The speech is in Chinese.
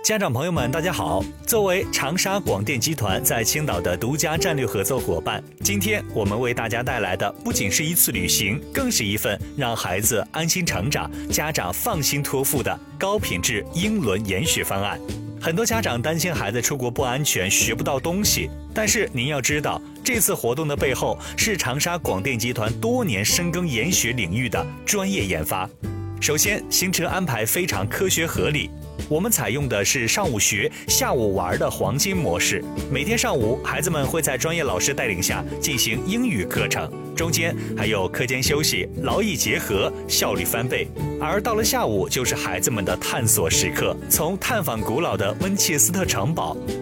家长朋友们，大家好！作为长沙广电集团在青岛的独家战略合作伙伴，今天我们为大家带来的不仅是一次旅行，更是一份让孩子安心成长、家长放心托付的高品质英伦研学方案。很多家长担心孩子出国不安全，学不到东西，但是您要知道，这次活动的背后是长沙广电集团多年深耕研学领域的专业研发。首先，行程安排非常科学合理。我们采用的是上午学、下午玩的黄金模式。每天上午，孩子们会在专业老师带领下进行英语课程，中间还有课间休息，劳逸结合，效率翻倍。而到了下午，就是孩子们的探索时刻，从探访古老的温切斯特城堡，